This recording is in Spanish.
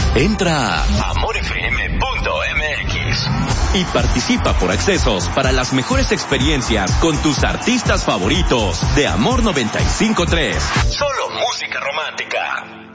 Entra a amorfm.mx y participa por accesos para las mejores experiencias con tus artistas favoritos de Amor 95.3. Solo música romántica.